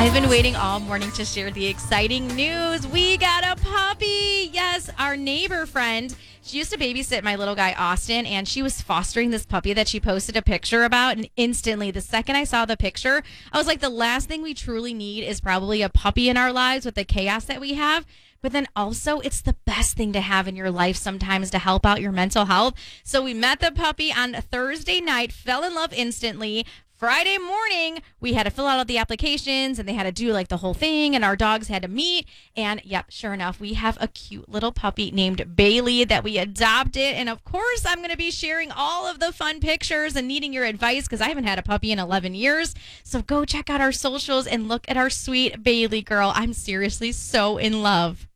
I've been waiting all morning to share the exciting news. We got a puppy. Yes, our neighbor friend. She used to babysit my little guy, Austin, and she was fostering this puppy that she posted a picture about. And instantly, the second I saw the picture, I was like, the last thing we truly need is probably a puppy in our lives with the chaos that we have. But then also, it's the best thing to have in your life sometimes to help out your mental health. So we met the puppy on a Thursday night, fell in love instantly. Friday morning, we had to fill out all the applications and they had to do like the whole thing and our dogs had to meet. And yep, sure enough, we have a cute little puppy named Bailey that we adopted. And of course, I'm going to be sharing all of the fun pictures and needing your advice because I haven't had a puppy in 11 years. So go check out our socials and look at our sweet Bailey girl. I'm seriously so in love.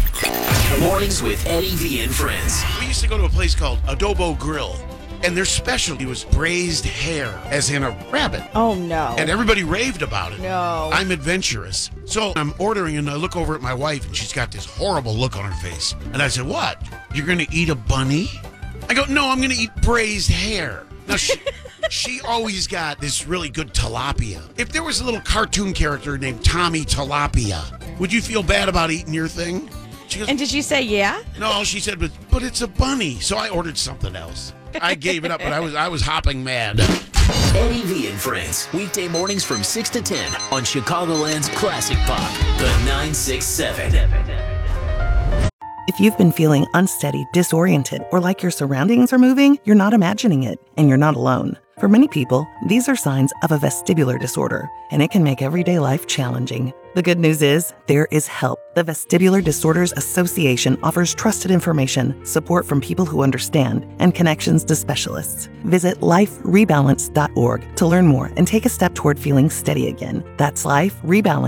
Mornings with Eddie V and friends. We used to go to a place called Adobo Grill. And their specialty was braised hair, as in a rabbit. Oh, no. And everybody raved about it. No. I'm adventurous. So I'm ordering, and I look over at my wife, and she's got this horrible look on her face. And I said, what? You're going to eat a bunny? I go, no, I'm going to eat braised hair. Now, she always got this really good tilapia. If there was a little cartoon character named Tommy Tilapia, would you feel bad about eating your thing? She goes, And did you say yeah? no, she said, but it's a bunny. So I ordered something else. I gave it up, but I was hopping mad. Eddie V and friends. Weekday mornings from 6 to 10 on Chicagoland's Classic Pop, the 967. If you've been feeling unsteady, disoriented, or like your surroundings are moving, you're not imagining it, and you're not alone. For many people, these are signs of a vestibular disorder, and it can make everyday life challenging. The good news is, there is help. The Vestibular Disorders Association offers trusted information, support from people who understand, and connections to specialists. Visit liferebalance.org to learn more and take a step toward feeling steady again. That's liferebalance.org.